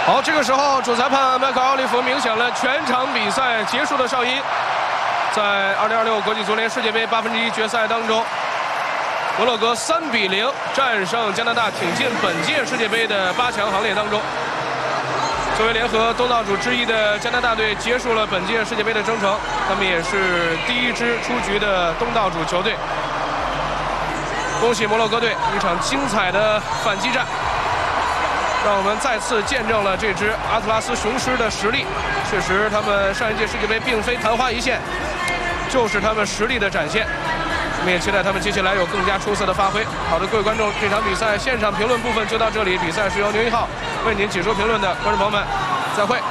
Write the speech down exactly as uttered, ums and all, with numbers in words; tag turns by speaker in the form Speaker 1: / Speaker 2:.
Speaker 1: 好，这个时候主裁判麦克奥利弗鸣响了全场比赛结束的哨音。在二零二六国际足联世界杯八分之一决赛当中，摩洛哥三比零战胜加拿大，挺进本届世界杯的八强行列当中。作为联合东道主之一的加拿大队，结束了本届世界杯的征程，他们也是第一支出局的东道主球队。恭喜摩洛哥队一场精彩的反击战，让我们再次见证了这支阿特拉斯雄狮的实力。确实，他们上一届世界杯并非昙花一现，就是他们实力的展现。我们也期待他们接下来有更加出色的发挥。好的，各位观众，这场比赛现场评论部分就到这里。比赛是由牛一号为您解说评论的，观众朋友们，再会。